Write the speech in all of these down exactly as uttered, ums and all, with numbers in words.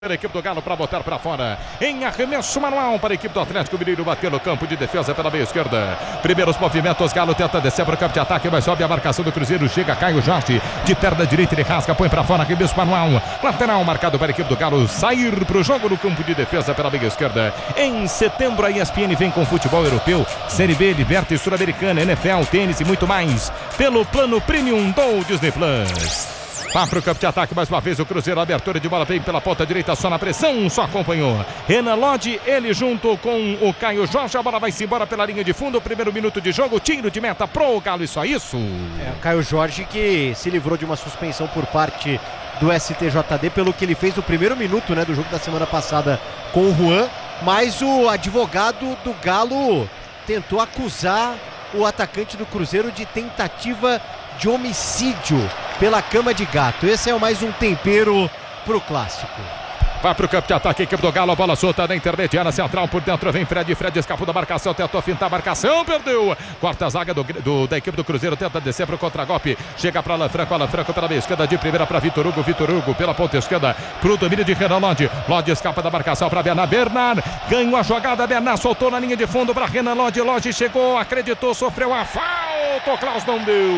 A equipe do Galo para botar para fora. Em arremesso manual para a equipe do Atlético Mineiro bater no campo de defesa pela meia esquerda. Primeiros movimentos, Galo tenta descer para o campo de ataque, mas sobe a marcação do Cruzeiro. Chega Caio Jorge, de perna direita ele rasga, põe para fora, arremesso manual. Lateral marcado para a equipe do Galo sair para o jogo no campo de defesa pela meia esquerda. Em setembro a E S P N vem com futebol europeu, Série B, Liberta e Sul-Americana, N F L, tênis e muito mais. Pelo plano Premium do Disney Plus. Vá para o campo de ataque mais uma vez o Cruzeiro, abertura de bola bem pela ponta direita, só na pressão, só acompanhou Renan Lodge, ele junto com o Caio Jorge, a bola vai-se embora pela linha de fundo, primeiro minuto de jogo, tiro de meta pro Galo e só isso. É, o Caio Jorge que se livrou de uma suspensão por parte do S T J D pelo que ele fez no primeiro minuto, né, do jogo da semana passada com o Juan, mas o advogado do Galo tentou acusar o atacante do Cruzeiro de tentativa de homicídio pela cama de gato. Esse é mais um tempero pro clássico. Vai pro campo de ataque, equipe do Galo, a bola solta na intermediária central, por dentro vem Fred, Fred escapou da marcação, tentou fintar a marcação, perdeu, corta a zaga do, do, da equipe do Cruzeiro, tenta descer pro contragolpe, chega pra Alan Franco, Alan Franco pela meia esquerda, de primeira pra Vitor Hugo, Vitor Hugo pela ponta esquerda, pro domínio de Renan Lodge, Lodge escapa da marcação pra Bernard, Bernard ganhou a jogada, Bernard soltou na linha de fundo pra Renan Lodge, Lodge chegou, acreditou, sofreu a falta, o Klaus não deu,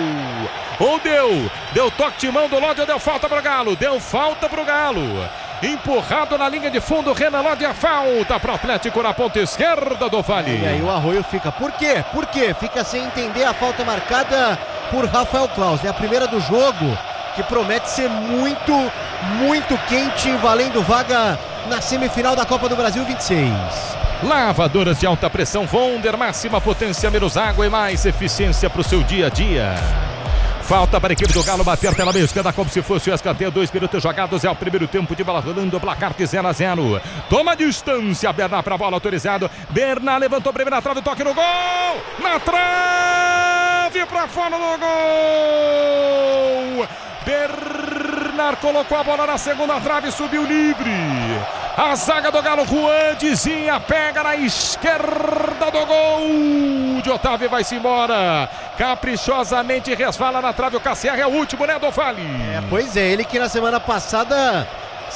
ou deu, deu toque de mão do Lodge, deu falta pro Galo, deu falta pro Galo. Empurrado na linha de fundo, Renan Lodge, a falta para o Atlético na ponta esquerda do Vale. E aí o Arroio fica, por quê? Por quê? Fica sem entender a falta marcada por Rafael Klaus. É a primeira do jogo, que promete ser muito, muito quente, valendo vaga na semifinal da Copa do Brasil vinte e seis. Lavadoras de alta pressão Wonder, máxima potência, menos água e mais eficiência para o seu dia a dia. Falta para a equipe do Galo bater pela meia esquerda como se fosse o escanteio. Dois minutos jogados, é o primeiro tempo de bola rolando, placar de zero a zero. Toma distância, Bernard para a bola, autorizado. Bernard levantou primeiro na trave, toque no gol. Na trave, para fora do gol. Bernard colocou a bola na segunda trave, subiu livre. A zaga do Galo, Juan dizia, pega na esquerda do gol de Otávio, vai-se embora. Caprichosamente resvala na trave, o Cassier é o último, né, do Vale? É, pois é, ele que na semana passada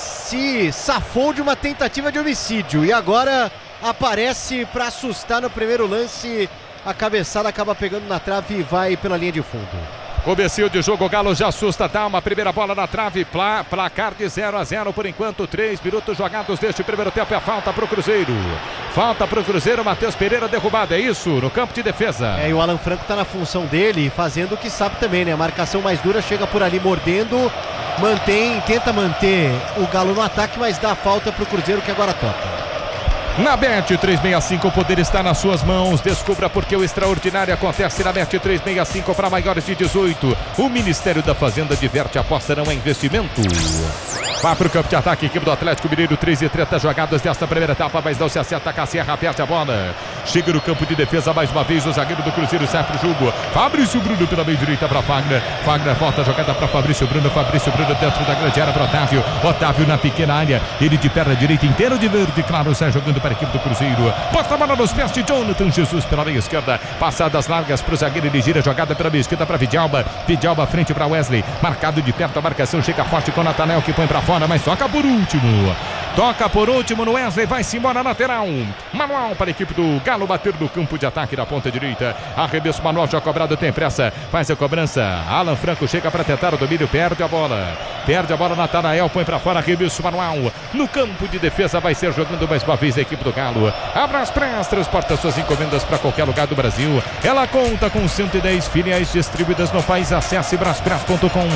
se safou de uma tentativa de homicídio e agora aparece para assustar no primeiro lance. A cabeçada acaba pegando na trave e vai pela linha de fundo. Comecinho de jogo, o Galo já assusta, dá uma primeira bola na trave, pla, placar de zero a zero por enquanto, três minutos jogados deste primeiro tempo, é falta pro Cruzeiro. Falta pro Cruzeiro, Matheus Pereira derrubado, é isso, no campo de defesa. É, e o Alan Franco tá na função dele, fazendo o que sabe também, né? A marcação mais dura, chega por ali mordendo, mantém, tenta manter o Galo no ataque, mas dá falta pro Cruzeiro que agora toca. Na Bet trezentos e sessenta e cinco, o poder está nas suas mãos. Descubra porque o extraordinário acontece na Bet trezentos e sessenta e cinco para maiores de dezoito. O Ministério da Fazenda diverte, aposta não é investimento. Vai para o campo de ataque, equipe do Atlético Mineiro, três e trinta jogadas desta primeira etapa, mas não se acerta, Cassier perde a bola. Chega no campo de defesa mais uma vez, o zagueiro do Cruzeiro sai pro jogo. Fabrício Bruno pela meia direita para Fagner. Fagner volta a jogada para Fabrício Bruno. Fabrício Bruno dentro da grande área para Otávio. Otávio na pequena área, ele de perna direita inteiro de verde, claro, sai jogando para a equipe do Cruzeiro. Bota a bola nos pés de Jonathan Jesus pela meia esquerda. Passadas largas para o zagueiro, ele gira a jogada pela meia esquerda para Vidalba. Vidalba frente para Wesley. Marcado de perto a marcação, chega forte com o Nathanael que põe para fora, mas toca por último. Toca por último no Wesley, vai-se embora na lateral. Manual para a equipe do Galo bater no campo de ataque da ponta direita. Arremesso manual já cobrado, tem pressa. Faz a cobrança. Alan Franco chega para tentar o domínio, perde a bola. Perde a bola, Nathanael põe para fora, arremesso manual. No campo de defesa vai ser jogando mais uma vez a equipe do Galo. Abras Press transporta suas encomendas para qualquer lugar do Brasil. Ela conta com cento e dez filiais distribuídas no país. Acesse braspress ponto com.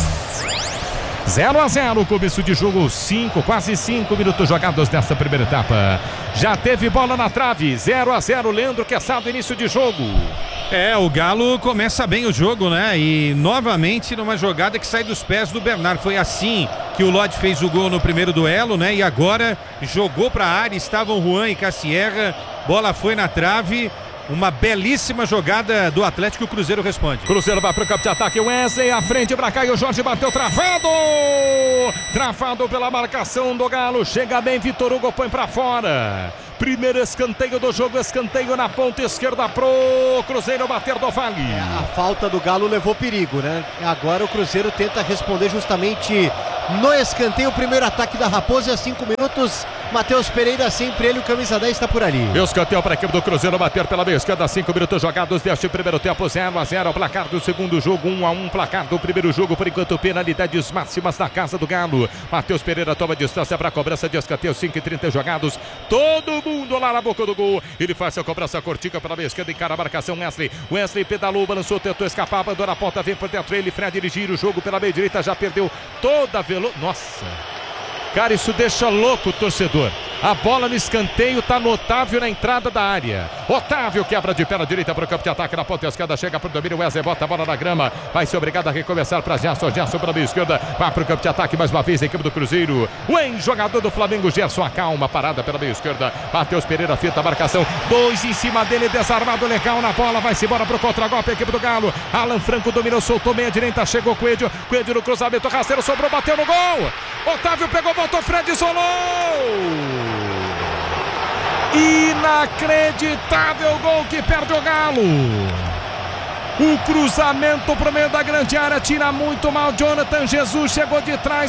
zero a zero, começo de jogo, cinco, quase cinco minutos jogados nessa primeira etapa. Já teve bola na trave, zero a zero, Leandro Queçado, início de jogo. É, o Galo começa bem o jogo, né? E novamente numa jogada que sai dos pés do Bernard. Foi assim que o Lodge fez o gol no primeiro duelo, né? E agora jogou para a área, estavam Juan e Cassier, bola foi na trave. Uma belíssima jogada do Atlético, o Cruzeiro responde. Cruzeiro vai para o campo de ataque, Wesley à frente para cá e o Jorge bateu travado. Travado pela marcação do Galo, chega bem, Vitor Hugo põe para fora. Primeiro escanteio do jogo, escanteio na ponta esquerda pro Cruzeiro bater do Vale. É, a falta do Galo levou perigo, né? Agora o Cruzeiro tenta responder justamente no escanteio, o primeiro ataque da Raposa, há cinco minutos. Matheus Pereira, sempre ele, o camisa dez está por ali. Escanteio para a equipe do Cruzeiro bater pela meia esquerda, cinco minutos jogados deste primeiro tempo, zero a zero, placar do segundo jogo, um a um, placar do primeiro jogo, por enquanto penalidades máximas na casa do Galo. Matheus Pereira toma distância para a cobrança de escanteio, cinco e trinta jogados, todo mundo lá na boca do gol, ele faz a cobrança cortica pela meia esquerda, encara a marcação, Wesley, Wesley pedalou, balançou, tentou escapar, abandona a ponta, vem por dentro ele, Fred, ele gira o jogo pela meia direita, já perdeu toda a velocidade, nossa... Cara, isso deixa louco o torcedor. A bola no escanteio tá no Otávio na entrada da área. Otávio quebra de perna direita para o campo de ataque na ponta esquerda. Chega para o domínio. Wesley bota a bola na grama. Vai ser obrigado a recomeçar para Gerson. Gerson para a meia esquerda. Vai para o campo de ataque mais uma vez a equipe do Cruzeiro. O ex-jogador do Flamengo, Gerson, acalma. Parada pela meia esquerda. Matheus Pereira fita a marcação. Dois em cima dele. Desarmado legal na bola. Vai-se embora para o contra-golpe a equipe do Galo. Alan Franco dominou, soltou meia direita. Chegou Coelho. Coelho no cruzamento. Rasteiro sobrou, bateu no gol. Otávio pegou, voltou. Fred isolou. Inacreditável gol que perde o Galo. O cruzamento para o meio da grande área, tira muito mal. Jonathan Jesus chegou de trás,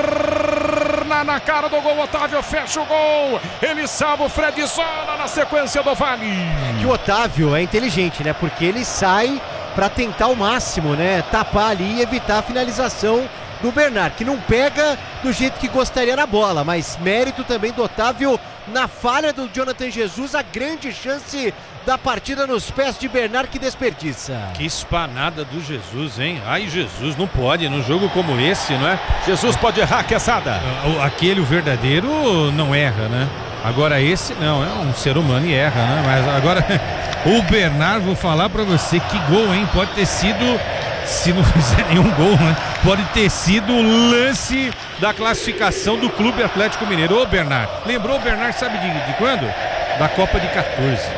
Berna na cara do gol. Otávio fecha o gol. Ele salva o Fred isola na sequência do Vale. É que o Otávio é inteligente, né? Porque ele sai para tentar o máximo, né? Tapar ali e evitar a finalização do Bernard, que não pega do jeito que gostaria na bola, mas mérito também do Otávio na falha do Jonathan Jesus, a grande chance da partida nos pés de Bernard, que desperdiça. Que espanada do Jesus, hein? Ai, Jesus, não pode, num jogo como esse, não é? Jesus pode errar, Quesada. Aquele, o verdadeiro, não erra, né? Agora esse, não, é um ser humano e erra, né? Mas agora, o Bernard, vou falar pra você, que gol, hein? Pode ter sido... Se não fizer nenhum gol, né? Pode ter sido o lance da classificação do Clube Atlético Mineiro. Ô, Bernard, lembrou o Bernard, sabe de, de quando? Da Copa de quatorze.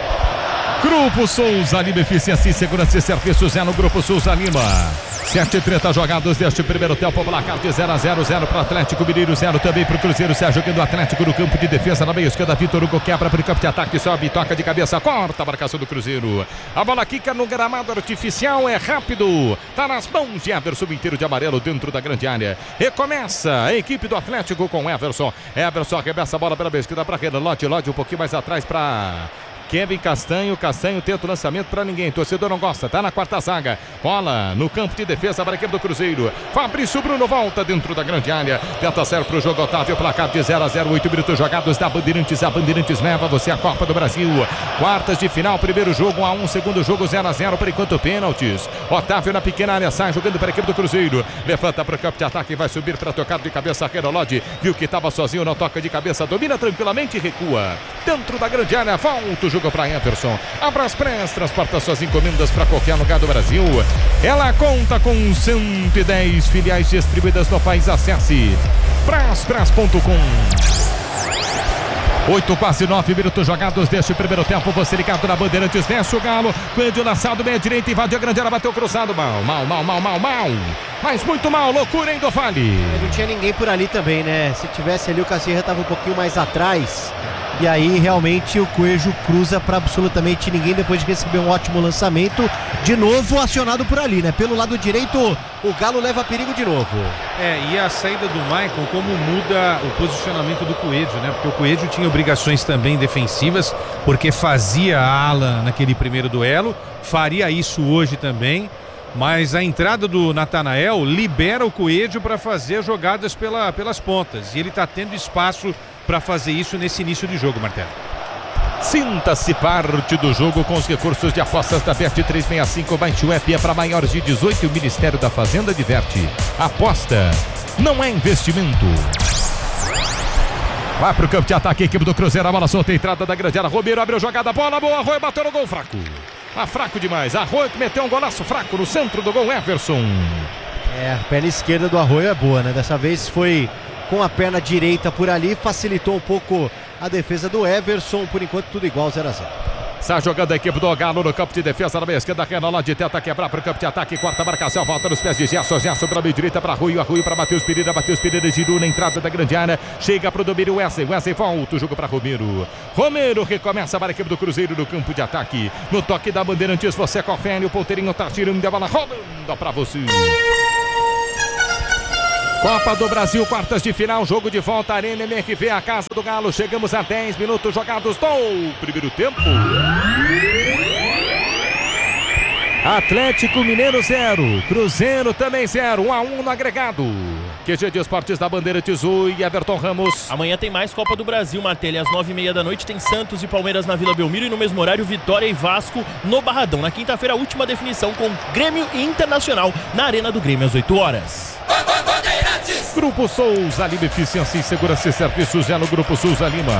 Grupo Souza Lima, eficiência e segurança e serviços é no Grupo Souza Lima. sete e trinta jogados deste primeiro tempo, placar de zero a zero, zero para o Atlético Mineiro, zero também para o Cruzeiro. Sérgio jogando o Atlético no campo de defesa, na meia esquerda, Vitor Hugo quebra para o campo de ataque, sobe, toca de cabeça, corta a marcação do Cruzeiro. A bola quica no gramado artificial, é rápido, tá nas mãos de Everson, inteiro de amarelo dentro da grande área. Recomeça a equipe do Atlético com Everson. Everson arremessa a bola pela meia esquerda para Renan Lodge, Lodge um pouquinho mais atrás para... Kevin Castanho, Castanho tenta o lançamento para ninguém, torcedor não gosta, tá na quarta zaga, bola no campo de defesa para a equipe do Cruzeiro, Fabrício Bruno volta dentro da grande área, tenta zero para o jogo, Otávio, placar de zero a zero, oito minutos jogados da Bandeirantes, a Bandeirantes leva você a Copa do Brasil, quartas de final, primeiro jogo um a um, segundo jogo zero a zero, por enquanto pênaltis, Otávio na pequena área, sai jogando para a equipe do Cruzeiro, levanta para o campo de ataque, vai subir para tocar de cabeça, Renolodi, viu que estava sozinho, não toca de cabeça, domina tranquilamente e recua, dentro da grande área, volta o jogo para Everson. A Braspress transporta suas encomendas para qualquer lugar do Brasil. Ela conta com cento e dez filiais distribuídas no país. Acesse braspress ponto com. oito, quase nove minutos jogados deste primeiro tempo. Você ligado na Bandeirantes, desce o Galo. Coelho lançado, meia direita, invade a grande área, bateu cruzado. Mal, mal, mal, mal, mal, mal. Mas muito mal, loucura, hein, do Vale. Não tinha ninguém por ali também, né? Se tivesse ali, o Cassierra estava um pouquinho mais atrás. E aí, realmente, o Coelho cruza para absolutamente ninguém depois de receber um ótimo lançamento. De novo, acionado por ali, né? Pelo lado direito, o Galo leva perigo de novo. É, e a saída do Maicon, como muda o posicionamento do Coelho, né? Porque o Coelho tinha obrigações também defensivas, porque fazia a ala naquele primeiro duelo, faria isso hoje também. Mas a entrada do Natanael libera o Coelho para fazer jogadas pela, pelas pontas. E ele está tendo espaço para fazer isso nesse início de jogo, Martelo. Sinta-se parte do jogo com os recursos de apostas da Bet trezentos e sessenta e cinco. Baixe o app, é para maiores de dezoito. O Ministério da Fazenda diverte. Aposta não é investimento. Vai pro campo de ataque, equipe do Cruzeiro. A bola solta, a entrada da grande área. Romero abriu jogada, bola boa. Arroio bateu no gol, fraco. Ah, fraco demais. Arroio que meteu um golaço fraco no centro do gol, Everson. É, a perna esquerda do Arroio é boa, né? Dessa vez foi com a perna direita por ali, facilitou um pouco a defesa do Everson. Por enquanto tudo igual, zero a zero. Está jogando a equipe do Galo no campo de defesa, na meia esquerda, Renolade tenta quebrar para o campo de ataque, quarta marcação, volta nos pés de Gerson, Gerson para a meia direita, para Arroio, Arroio para Matheus Pereira, Matheus Pereira girou na entrada da grande área, chega para o domínio Wesley, Wesley volta o jogo para Romero, Romero recomeça para a equipe do Cruzeiro no campo de ataque, no toque da Bandeirantes, você confere, o ponteirinho está tirando a bola, rolando para você. Copa do Brasil, quartas de final, jogo de volta, Arena M R V, a casa do Galo. Chegamos a dez minutos jogados do primeiro tempo. Atlético Mineiro zero, Cruzeiro também zero, um a um no agregado. Q G de Esportes da Bandeira Tizu e Everton Ramos. Amanhã tem mais Copa do Brasil, Martelli. Às nove e meia da noite tem Santos e Palmeiras na Vila Belmiro e no mesmo horário Vitória e Vasco no Barradão. Na quinta-feira, a última definição com Grêmio e Internacional na Arena do Grêmio às oito horas. Grupo Souza Lima, eficiência em segurança e serviços é no Grupo Souza Lima.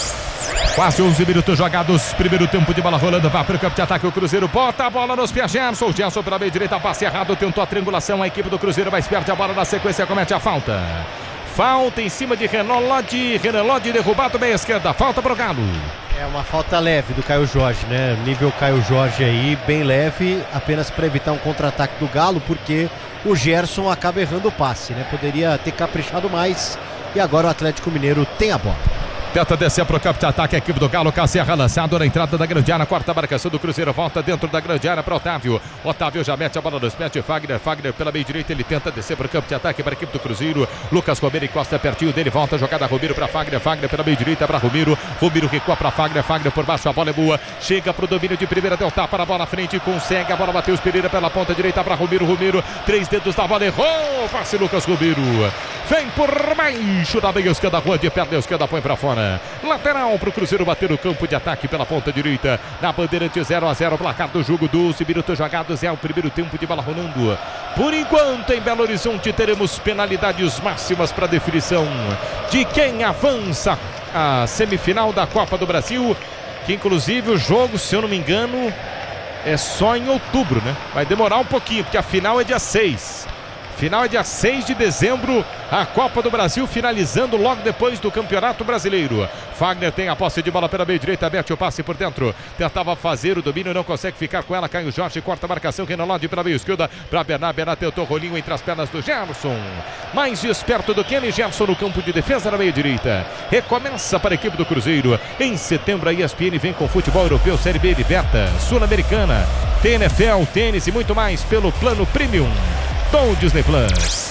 Quase onze minutos jogados, primeiro tempo de bola rolando, vai para o campo de ataque, o Cruzeiro bota a bola nos pés, Gerson, Gerson pela meia direita, passe errado, tentou a triangulação, a equipe do Cruzeiro, mas perde a bola na sequência, comete a falta. Falta em cima de Renan Lodi, Renan Lodi derrubado meia esquerda, falta para o Galo. É uma falta leve do Caio Jorge, né? Nível Caio Jorge aí, bem leve, apenas para evitar um contra-ataque do Galo, porque o Gerson acaba errando o passe, né? Poderia ter caprichado mais e agora o Atlético Mineiro tem a bola. Tenta descer para o campo de ataque, a equipe do Galo, Casserra lançado na entrada da grande área, quarta marcação do Cruzeiro, volta dentro da grande área para Otávio. Otávio já mete a bola nos pés de Fagner, Fagner pela meia direita, ele tenta descer para o campo de ataque para a equipe do Cruzeiro. Lucas Romero encosta pertinho dele, volta a jogada Romero para Fagner, Fagner pela meia direita para Romero, Romero recua para Fagner, Fagner por baixo, a bola é boa, chega para o domínio de primeira, deu tapa na bola à frente, consegue, a bola Matheus Pereira pela ponta direita para Romero, Romero, três dedos da bola, errou, passe Lucas Romero, vem por baixo da meia esquerda, rua de perna esquerda, põe para fora, lateral para o Cruzeiro bater no campo de ataque pela ponta direita, na Bandeirante zero a zero, placar do jogo, doze minutos jogados, é o primeiro tempo de bola rolando. Por enquanto em Belo Horizonte teremos penalidades máximas para definição de quem avança a semifinal da Copa do Brasil, que inclusive o jogo, se eu não me engano, é só em outubro, né? Vai demorar um pouquinho, porque a final é dia seis. Final é dia seis de dezembro, a Copa do Brasil finalizando logo depois do Campeonato Brasileiro. Fagner tem a posse de bola pela meia direita, mete o passe por dentro, tentava fazer o domínio, não consegue ficar com ela, Caio Jorge, corta a marcação, Renan Lodi pela meia esquerda, para Bernard, Bernard tentou rolinho entre as pernas do Gerson, mais esperto do que ele, Gerson no campo de defesa na meia direita, recomeça para a equipe do Cruzeiro. Em setembro a E S P N vem com futebol europeu, Série B, Liberta, Sul-Americana, T N F L, tênis e muito mais pelo plano Premium do Disney Plus.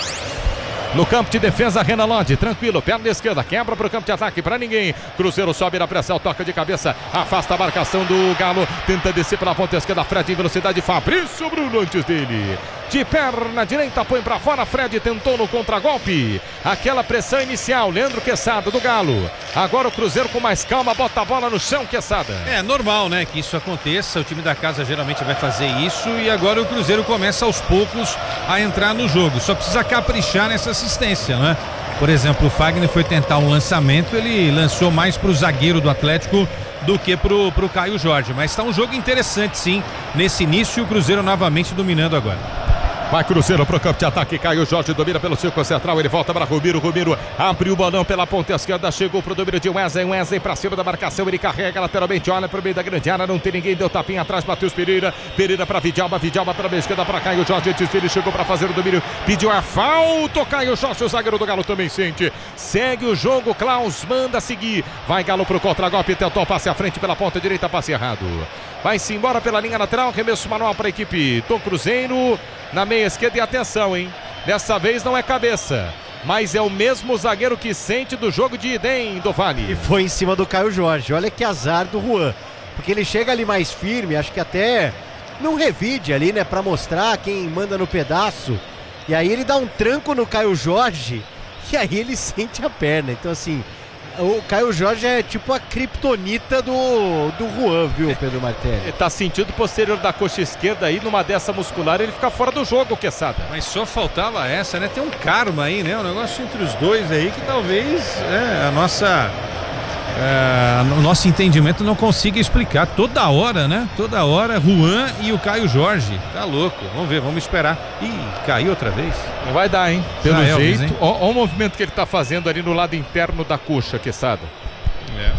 No campo de defesa, Renan Lodi, tranquilo, perna esquerda, quebra para o campo de ataque, para ninguém. Cruzeiro sobe na pressão, toca de cabeça, afasta a marcação do Galo, tenta descer pela ponta esquerda, Fred em velocidade, Fabrício Bruno antes dele. De perna direita, põe para fora, Fred tentou no contragolpe. Aquela pressão inicial, Leandro Quesada do Galo. Agora o Cruzeiro com mais calma, bota a bola no chão, Quesada. É normal, né, que isso aconteça, o time da casa geralmente vai fazer isso e agora o Cruzeiro começa aos poucos a entrar no jogo. Só precisa caprichar nessa assistência, né? Por exemplo, o Fagner foi tentar um lançamento, ele lançou mais pro zagueiro do Atlético do que pro, pro Caio Jorge, mas está um jogo interessante sim, nesse início, o Cruzeiro novamente dominando agora. Vai Cruzeiro pro campo de ataque, Caio Jorge domina pelo círculo central, ele volta para Romero, Romero abriu o balão pela ponta esquerda, chegou pro domínio de Wesley, Wesley pra cima da marcação, ele carrega lateralmente, olha pro meio da grande área, não tem ninguém, deu tapinha atrás, Matheus Pereira, Pereira pra Vidalba, Vidalba pela meia esquerda para Caio Jorge, antes ele chegou para fazer o domínio, pediu a falta, Caio Jorge, o zagueiro do Galo também sente, segue o jogo, Klaus manda seguir, vai Galo pro contra-golpe, tentou passe à frente pela ponta direita, passe errado, vai-se embora pela linha lateral, remesso manual para a equipe do Cruzeiro, na meia esquerda e atenção, hein? Dessa vez não é cabeça, mas é o mesmo zagueiro que sente do jogo de Idem do Vale. E foi em cima do Caio Jorge, olha que azar do Juan, porque ele chega ali mais firme, acho que até não revide ali, né, pra mostrar quem manda no pedaço, e aí ele dá um tranco no Caio Jorge, e aí ele sente a perna, então assim, o Caio Jorge é tipo a criptonita do, do Juan, viu, Pedro Martelli? Ele tá sentindo o posterior da coxa esquerda aí, numa dessa muscular, ele fica fora do jogo, Quesada. Mas só faltava essa, né? Tem um karma aí, né? Um negócio entre os dois aí que talvez é, a nossa... É, o nosso entendimento não consiga explicar. Toda hora, né? Toda hora, Juan e o Caio Jorge. Tá louco. Vamos ver, vamos esperar. Ih, caiu outra vez. Não vai dar, hein? Pelo Já jeito. Elvis, Olha o movimento que ele tá fazendo ali no lado interno da coxa, Quesada. É.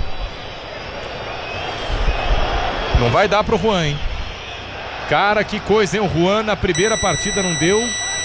Não vai dar pro Juan, hein? Cara, que coisa, hein? O Juan na primeira partida não deu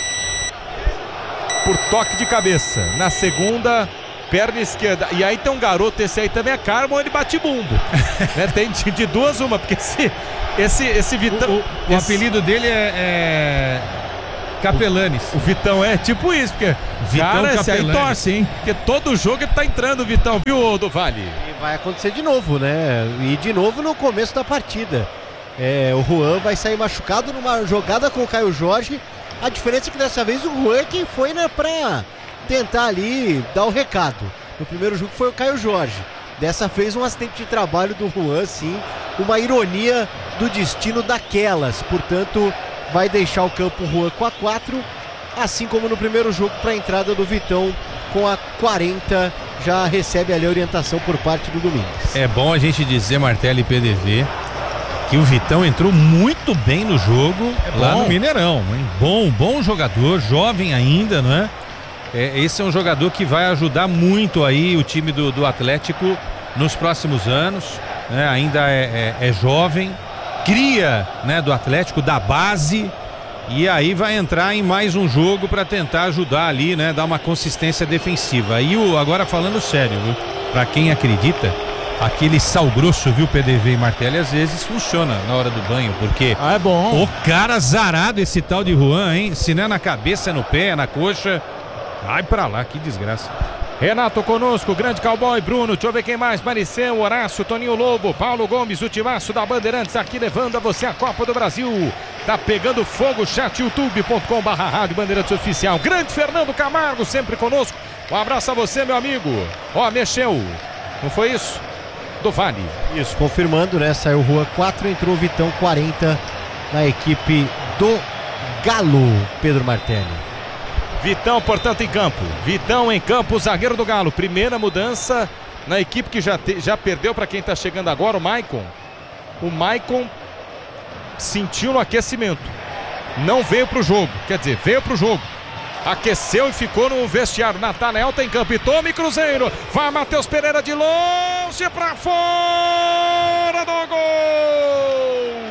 por toque de cabeça. Na segunda... perna esquerda, e aí tem um garoto, esse aí também é karma ou ele bate bumbo. Né? Tem de, de duas uma, porque esse, esse, esse Vitão... O, o, o esse... apelido dele é, é Capelanes. O Vitão é tipo isso, porque Vitão cara, esse aí Capelanes. torce, hein? Porque todo jogo ele tá entrando, o Vitão, viu, do Vale? E vai acontecer de novo, né? E de novo no começo da partida. É, o Juan vai sair machucado numa jogada com o Caio Jorge. A diferença é que dessa vez o Juan é quem foi, né, pra tentar ali dar o recado. No primeiro jogo foi o Caio Jorge. Dessa vez um acidente de trabalho do Juan, sim. Uma ironia do destino daquelas. Portanto, vai deixar o campo Juan com a quatro. Assim como no primeiro jogo para a entrada do Vitão com a quarenta. Já recebe ali a orientação por parte do Domingues. É bom a gente dizer, Martelli e P D V, que o Vitão entrou muito bem no jogo É lá bom. no Mineirão. Hein? Bom, bom jogador, jovem ainda, não é? É, esse é um jogador que vai ajudar muito aí o time do, do Atlético nos próximos anos, né? Ainda é, é, é jovem, cria, né, do Atlético, da base, e aí vai entrar em mais um jogo para tentar ajudar ali, né, dar uma consistência defensiva. E o, agora falando sério, viu? Para quem acredita, aquele sal grosso, viu, P D V e Martelli, às vezes funciona na hora do banho, porque Ah, é bom. o cara zarado esse tal de Juan, hein? Se não é na cabeça, é no pé, é na coxa. Vai pra lá, que desgraça. Renato conosco, grande cowboy, Bruno, deixa eu ver quem mais, Maricel, Horácio, Toninho Lobo, Paulo Gomes, o timaço da Bandeirantes aqui levando a você a Copa do Brasil. Tá pegando fogo, chat youtube ponto com barra rádio Bandeirantes Oficial. Grande Fernando Camargo, sempre conosco. Um abraço a você, meu amigo. Ó, mexeu, não foi isso? Do Vale. Isso, confirmando, né? Saiu o Juan quatro, entrou o Vitão quarenta na equipe do Galo, Pedro Martelli. Vitão, portanto, em campo. Vitão em campo, zagueiro do Galo. Primeira mudança na equipe que já, te, já perdeu para quem está chegando agora, o Maicon. O Maicon sentiu no aquecimento. Não veio para o jogo. Quer dizer, veio para o jogo. Aqueceu e ficou no vestiário. Natanael tá em campo e tome Cruzeiro. Vai Matheus Pereira de longe para fora do gol.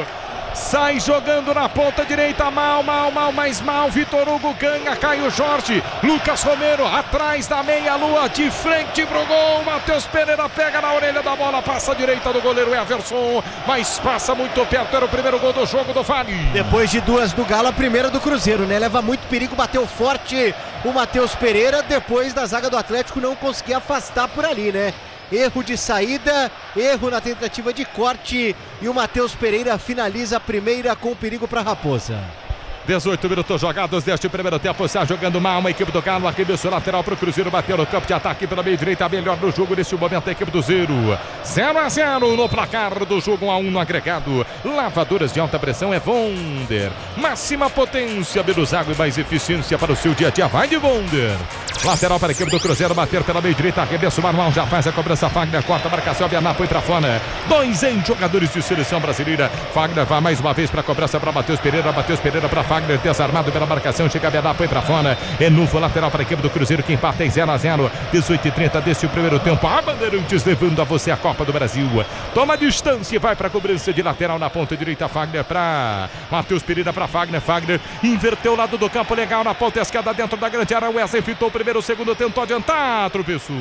Sai jogando na ponta direita, mal, mal, mal, mais mal. Vitor Hugo ganha, Caio Jorge. Lucas Romero atrás da meia-lua, de frente pro gol. Matheus Pereira pega na orelha da bola, passa à direita do goleiro Everson, mas passa muito perto. Era o primeiro gol do jogo do Vale. Depois de duas do Galo, a primeira do Cruzeiro, né? Leva muito perigo, bateu forte o Matheus Pereira. Depois da zaga do Atlético não conseguia afastar por ali, né? Erro de saída, erro na tentativa de corte e o Matheus Pereira finaliza a primeira com perigo para a Raposa. dezoito minutos jogados deste primeiro tempo. Está jogando mal uma equipe do Galo. Arremesso lateral para o Cruzeiro. Bateu no campo de ataque pela meia direita. Melhor no jogo neste momento a equipe do Zero. zero a zero no placar do jogo, um a um no agregado. Lavadoras de alta pressão é Wonder. Máxima potência, menos água e mais eficiência para o seu dia a dia. Vai de Wonder. Lateral para a equipe do Cruzeiro. Bater pela meia direita. Arremesso manual. Já faz a cobrança. Fagner corta a marcação. Bianá põe para fora. Dois em jogadores de seleção brasileira. Fagner vai mais uma vez para a cobrança para Matheus Pereira. Matheus Pereira para Fagner, desarmado pela marcação, chega a Bianá, põe pra fora. É novo lateral para a equipe do Cruzeiro, que empata em zero a zero. dezoito e trinta deste primeiro tempo. A Bandeirantes levando a você a Copa do Brasil. Toma distância e vai para a cobrança de lateral na ponta direita. Fagner para Matheus Pereira para Fagner. Fagner inverteu o lado do campo, legal na ponta esquerda dentro da grande área. Wesley fitou o primeiro, o segundo, tentou adiantar, tropeçou.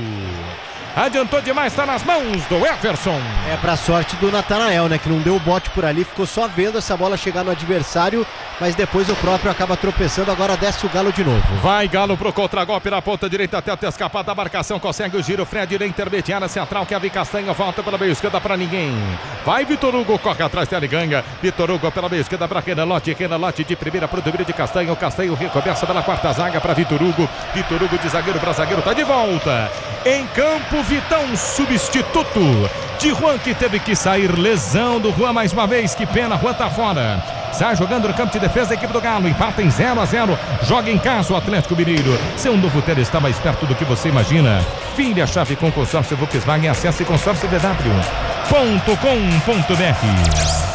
Adiantou demais, está nas mãos do Everson. É pra sorte do Natanael, né? Que não deu o bote por ali, ficou só vendo essa bola chegar no adversário, mas depois o próprio acaba tropeçando. Agora desce o Galo de novo. Vai Galo pro contragolpe na ponta direita, tenta escapar da marcação, consegue o giro. Fred na intermediária central, Kevin Castanho volta pela meia esquerda para ninguém. Vai Vitor Hugo, corre atrás dele, ganha. Vitor Hugo pela meia esquerda para Renan Lote. Renan Lote de primeira pro domínio de Castanho. Castanho recomeça pela quarta zaga para Vitor Hugo. Vitor Hugo de zagueiro para zagueiro, tá de volta. Em campo, Vitão, substituto de Juan, que teve que sair. Lesão do Juan mais uma vez, que pena, Juan tá fora. Sai jogando no campo de defesa da equipe do Galo, empata em zero a zero, joga em casa o Atlético Mineiro. Seu novo Tele está mais perto do que você imagina. Filha a chave com consórcio Volkswagen, acesse consórcio v w ponto com ponto b r.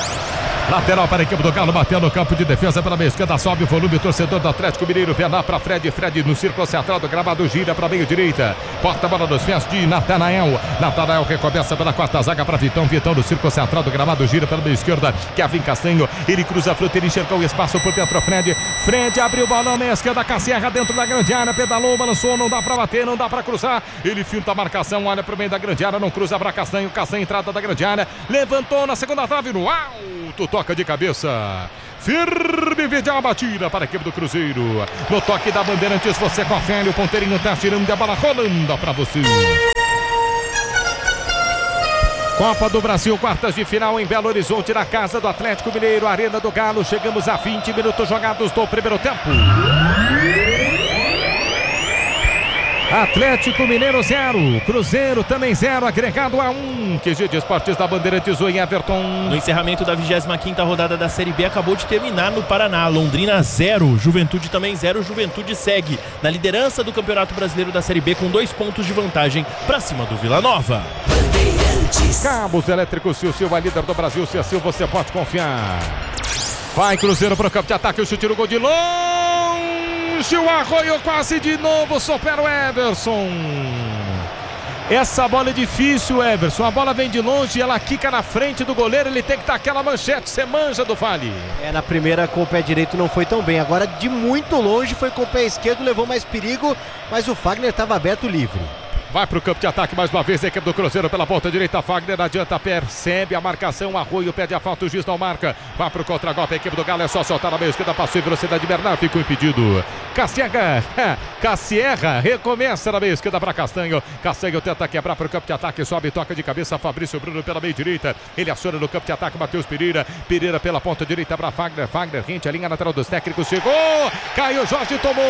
Lateral para a equipe do Galo, bateu no campo de defesa pela meia esquerda, sobe o volume, torcedor do Atlético Mineiro, vê lá para Fred, Fred no círculo central do gramado, gira para a meia direita, porta a bola dos pés de Natanael, Natanael recomeça pela quarta zaga para Vitão, Vitão no círculo central do gramado, gira pela meia esquerda, Kevin Castanho, ele cruza a fruta, ele enxergou o espaço por dentro, Fred, Fred abriu o balão, meia esquerda, Casserra dentro da grande área, pedalou, balançou, não dá para bater, não dá para cruzar, ele finta a marcação, olha para o meio da grande área, não cruza para Castanho, Castanho entrada da grande área, levantou na segunda trave, no alto, toca de cabeça. Firme Vidalba, tira para a equipe do Cruzeiro. No toque da Bandeirantes, você confere. O ponteirinho tá tirando a bola rolando para você. Copa do Brasil, quartas de final em Belo Horizonte, na casa do Atlético Mineiro, Arena do Galo. Chegamos a vinte minutos jogados do primeiro tempo. Atlético Mineiro zero, Cruzeiro também zero, agregado a um. Q G de Esportes da Bandeirantes, o Everton. No encerramento da vigésima quinta rodada da Série B, acabou de terminar no Paraná. Londrina zero, Juventude também zero. Juventude segue na liderança do Campeonato Brasileiro da Série B com dois pontos de vantagem para cima do Vila Nova. Cabos Elétricos, se o Silva é líder do Brasil, se assim você pode confiar. Vai Cruzeiro para o campo de ataque, o chute no gol de longe. O Arroio quase de novo, supera o Everson. Essa bola é difícil, Everson. A bola vem de longe, ela quica na frente do goleiro. Ele tem que dar aquela manchete, você manja do Fale. É, na primeira com o pé direito não foi tão bem. Agora de muito longe foi com o pé esquerdo, levou mais perigo, mas o Fagner estava aberto livre. Vai para o campo de ataque mais uma vez a equipe do Cruzeiro pela ponta direita. Fagner adianta, percebe a marcação. Arroio pede a falta, o juiz não marca. Vai para o contra-golpe a equipe do Galo. É só soltar na meia esquerda, passou em velocidade de Bernardo. Ficou impedido. Cassiega, Cassierra recomeça na meia esquerda para Castanho. Castanho tenta quebrar para o campo de ataque. Sobe, toca de cabeça. Fabrício Bruno pela meia direita. Ele aciona no campo de ataque. Matheus Pereira. Pereira pela ponta direita para Fagner. Fagner rente a linha lateral dos técnicos. Chegou. Caio Jorge tomou.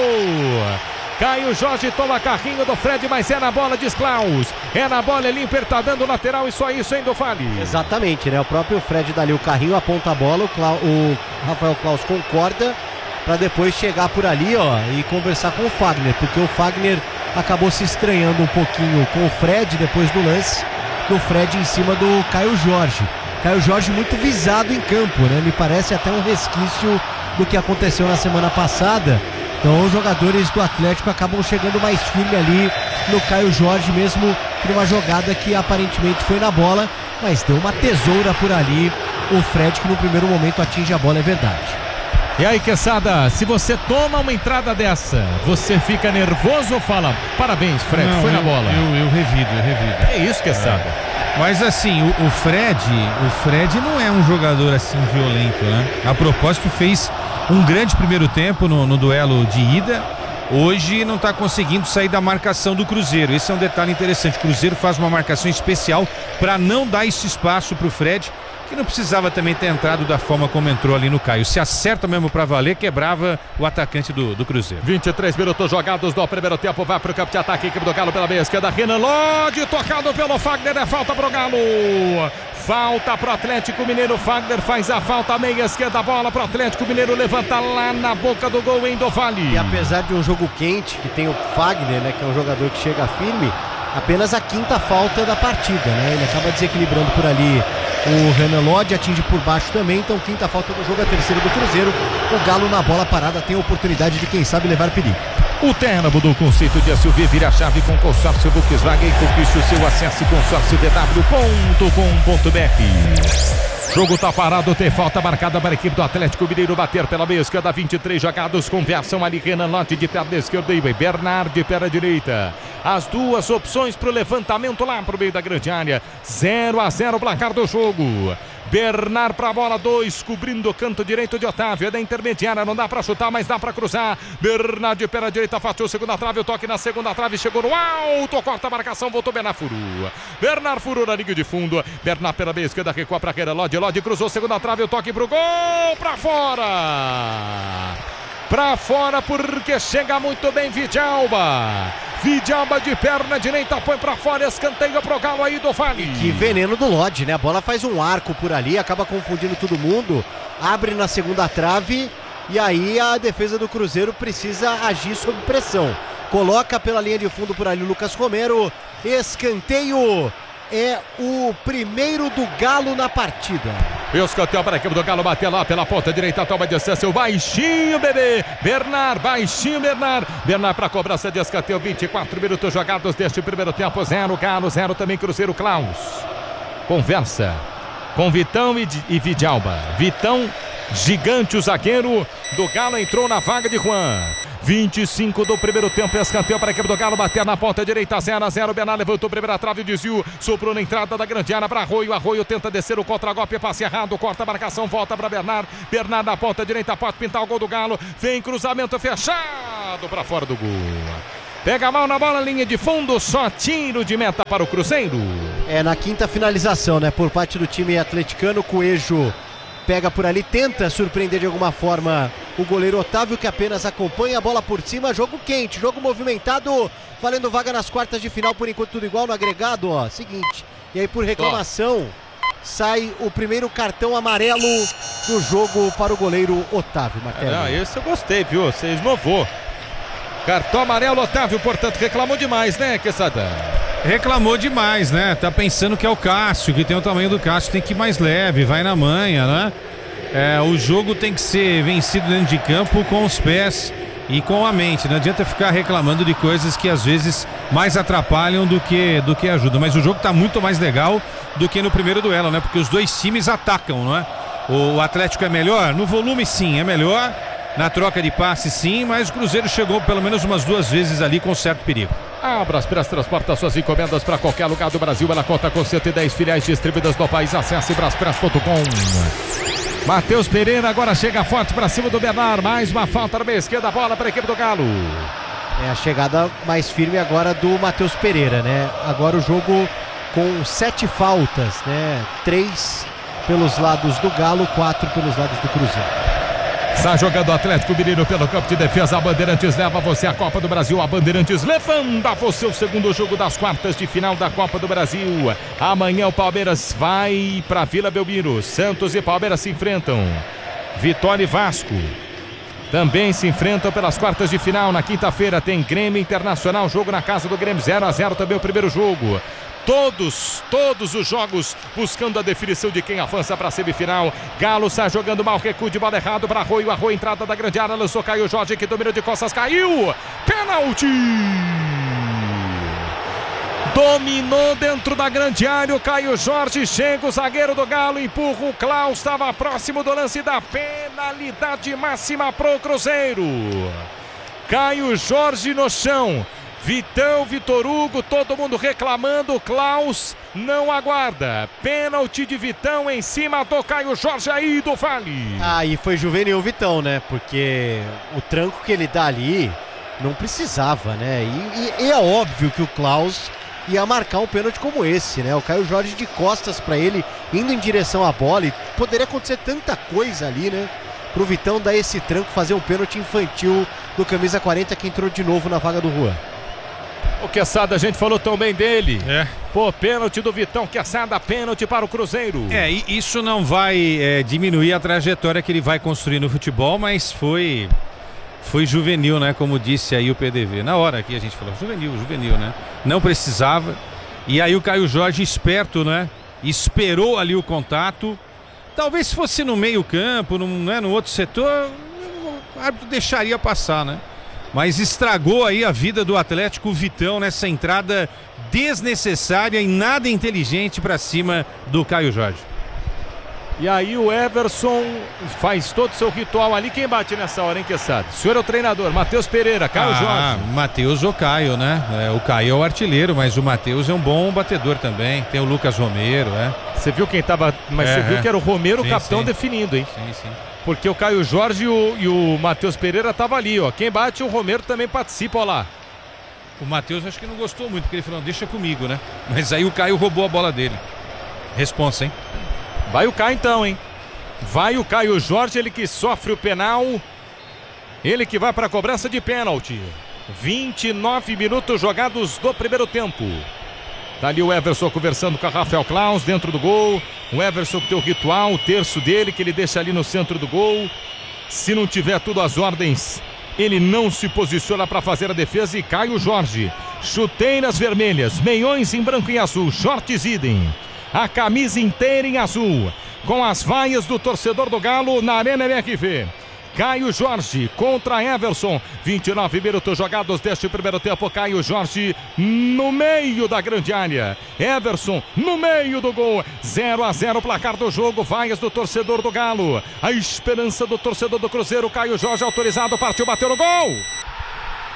Caio Jorge toma carrinho do Fred, mas é na bola, diz Klaus. É na bola, ele tá dando lateral e só isso, hein, do Fale. Exatamente, né? O próprio Fred dá ali o carrinho, aponta a bola, o, Clau, o Rafael Klaus concorda para depois chegar por ali, ó, e conversar com o Fagner, porque o Fagner acabou se estranhando um pouquinho com o Fred depois do lance do Fred em cima do Caio Jorge. Caio Jorge muito visado em campo, né? Me parece até um resquício do que aconteceu na semana passada. Então os jogadores do Atlético acabam chegando mais firme ali no Caio Jorge, mesmo que numa jogada que aparentemente foi na bola, mas deu uma tesoura por ali o Fred, que no primeiro momento atinge a bola, é verdade. E aí, Quesada, se você toma uma entrada dessa, você fica nervoso ou fala, parabéns, Fred, Não, foi eu, na bola? Eu, eu revido, eu revido. É isso, Quesada. É. Mas assim, o, o Fred, o Fred não é um jogador assim violento, né? A propósito, fez um grande primeiro tempo no, no duelo de ida. Hoje não está conseguindo sair da marcação do Cruzeiro. Esse é um detalhe interessante. O Cruzeiro faz uma marcação especial para não dar esse espaço para o Fred, que não precisava também ter entrado da forma como entrou ali no Caio. Se acerta mesmo para valer, quebrava o atacante do, do Cruzeiro. vinte e três minutos jogados do primeiro tempo. Vai para o campo de ataque, equipe do Galo pela meia esquerda. Renan Lodge, tocado pelo Fagner. É falta para o Galo. Falta pro Atlético Mineiro. Fagner faz a falta, meia esquerda, bola pro Atlético Mineiro, levanta lá na boca do gol em do Vale. E apesar de um jogo quente, que tem o Fagner, né, que é um jogador que chega firme, apenas a quinta falta da partida, né? Ele acaba desequilibrando por ali o Renan Lodge, atinge por baixo também, então quinta falta do jogo, a terceira do Cruzeiro. O Galo na bola parada tem a oportunidade de, quem sabe, levar perigo. O Terra mudou o conceito de S U V, vira a chave com consórcio Volkswagen e conquiste o seu acesso consórcio v w ponto com ponto b r. Jogo tá parado, tem falta marcada para a equipe do Atlético Mineiro bater pela meia esquerda, vinte e três jogados, conversam ali Renan Lodge de perna esquerda e Bernard de perna direita. As duas opções para o levantamento lá para o meio da grande área, zero a zero o placar do jogo. Bernard para a bola, dois, cobrindo o canto direito de Otávio, é da intermediária, não dá para chutar, mas dá para cruzar. Bernard de perna direita, fatiou segunda trave, o toque na segunda trave, chegou no alto, corta a marcação, voltou Bernard Furu. Bernard Furu na linha de fundo, Bernard pela meia esquerda, recua para Renan Lodge, Lodge cruzou segunda trave, o toque pro gol, para fora. Para fora porque chega muito bem Vidalba. Vidalba de perna direita, põe pra fora, escanteio pro Galo aí do Vale. Que veneno do Lodge, né? A bola faz um arco por ali, acaba confundindo todo mundo, abre na segunda trave e aí a defesa do Cruzeiro precisa agir sob pressão. Coloca pela linha de fundo por ali o Lucas Romero, escanteio. É o primeiro do Galo na partida. Escanteio para a equipe do Galo, bater lá pela ponta direita, toma distância, o baixinho, bebê. Bernard, baixinho, Bernard. Bernard para cobrança de escanteio, vinte e quatro minutos jogados deste primeiro tempo, zero Galo, zero também Cruzeiro. Klaus conversa com Vitão e, e Vidalba. Vitão, gigante, o zagueiro do Galo, entrou na vaga de Juan. vinte e cinco do primeiro tempo, escanteio para a equipe do Galo, bater na ponta direita, zero a zero. Bernard levantou primeira trave, desvio, soprou na entrada da grande área para Arroio. Arroio tenta descer o contra-golpe, passe errado, corta a marcação, volta para Bernard. Bernard na ponta direita, pode pintar o gol do Galo. Vem cruzamento fechado para fora do gol. Pega a mão na bola, linha de fundo, só tiro de meta para o Cruzeiro. É na quinta finalização, né? Por parte do time atleticano, o Coelho pega por ali, tenta surpreender de alguma forma o goleiro Otávio, que apenas acompanha a bola por cima. Jogo quente, jogo movimentado, valendo vaga nas quartas de final, por enquanto tudo igual no agregado, ó. Seguinte, e aí por reclamação sai o primeiro cartão amarelo no jogo para o goleiro Otávio. Martelo. Ah, esse eu gostei, viu? Você inovou. Cartão amarelo, Otávio, portanto, reclamou demais, né, Quesada? Reclamou demais, né? Tá pensando que é o Cássio, que tem o tamanho do Cássio, tem que ir mais leve, vai na manha, né? É, o jogo tem que ser vencido dentro de campo com os pés e com a mente. Não adianta ficar reclamando de coisas que às vezes mais atrapalham do que, do que ajudam. Mas o jogo tá muito mais legal do que no primeiro duelo, né? Porque os dois times atacam, não é? O Atlético é melhor? No volume, sim, é melhor. Na troca de passe, sim, mas o Cruzeiro chegou pelo menos umas duas vezes ali com certo perigo. A Braspress transporta suas encomendas para qualquer lugar do Brasil. Ela conta com cento e dez filiais distribuídas no país. Acesse braspress ponto com. Matheus Pereira agora chega forte para cima do Bernard. Mais uma falta na meia esquerda, bola para a equipe do Galo. É a chegada mais firme agora do Matheus Pereira, né? Agora o jogo com sete faltas, né? Três pelos lados do Galo, quatro pelos lados do Cruzeiro. Está jogando o Atlético Mineiro pelo campo de defesa. A Bandeirantes leva você à Copa do Brasil. A Bandeirantes levando você o segundo jogo das quartas de final da Copa do Brasil. Amanhã o Palmeiras vai para Vila Belmiro. Santos e Palmeiras se enfrentam. Vitória e Vasco também se enfrentam pelas quartas de final. Na quinta-feira tem Grêmio Internacional. Jogo na casa do Grêmio, zero a zero também o primeiro jogo. Todos, todos os jogos buscando a definição de quem avança para a semifinal. Galo sai jogando mal, recuo de bola errado para Arroio. Arroio, entrada da grande área, lançou Caio Jorge, que dominou de costas, caiu. Pênalti! Dominou dentro da grande área o Caio Jorge, chega o zagueiro do Galo, empurra o Klaus, estava próximo do lance da penalidade máxima pro Cruzeiro. Caio Jorge no chão. Vitão, Vitor Hugo, todo mundo reclamando, Klaus não aguarda. Pênalti de Vitão em cima do Caio Jorge aí do Vale. Ah, e foi juvenil o Vitão, né? Porque o tranco que ele dá ali não precisava, né? E, e, e é óbvio que o Klaus ia marcar um pênalti como esse, né? O Caio Jorge de costas pra ele, indo em direção à bola, e poderia acontecer tanta coisa ali, né? Pro Vitão dar esse tranco, fazer um pênalti infantil do camisa quarenta que entrou de novo na vaga do Juan. O Quesada, a gente falou tão bem dele. É. Pô, pênalti do Vitão, Quesada, pênalti para o Cruzeiro. É, e isso não vai é, diminuir a trajetória que ele vai construir no futebol, mas foi foi juvenil, né? Como disse aí o P D V. Na hora que a gente falou, juvenil, juvenil, né? Não precisava. E aí o Caio Jorge, esperto, né? Esperou ali o contato. Talvez se fosse no meio campo, no, né, no outro setor, o árbitro deixaria passar, né? Mas estragou aí a vida do Atlético, o Vitão, nessa entrada desnecessária e nada inteligente para cima do Caio Jorge. E aí o Everson faz todo o seu ritual ali. Quem bate nessa hora, hein, Quesada? O senhor é o treinador, Matheus Pereira, Caio ah, Jorge. Matheus ou Caio, né? É, o Caio é o artilheiro, mas o Matheus é um bom batedor também. Tem o Lucas Romero, é. Você viu quem tava... Mas é, você viu que era o Romero, sim, o capitão, sim. definindo, hein? Sim, sim. Porque o Caio Jorge e o, e o Matheus Pereira estavam ali, ó. Quem bate, o Romero também participa, ó lá. O Matheus acho que não gostou muito, porque ele falou, deixa comigo, né? Mas aí o Caio roubou a bola dele. Responsa, hein? Vai o Caio então, hein? Vai o Caio Jorge, ele que sofre o penal. Ele que vai para a cobrança de pênalti. vinte e nove minutos jogados do primeiro tempo. Tá ali o Everson conversando com a Rafael Klaus dentro do gol. O Everson que tem o ritual, o terço dele, que ele deixa ali no centro do gol. Se não tiver tudo às ordens, ele não se posiciona para fazer a defesa. E Caio Jorge, chuteiras vermelhas, meiões em branco e azul, shorts idem, a camisa inteira em azul, com as vaias do torcedor do Galo na Arena M R V. Caio Jorge contra Everson, vinte e nove minutos jogados deste primeiro tempo. Caio Jorge no meio da grande área, Everson no meio do gol, zero a zero placar do jogo. Vaias do torcedor do Galo, a esperança do torcedor do Cruzeiro. Caio Jorge autorizado, partiu, bateu no gol.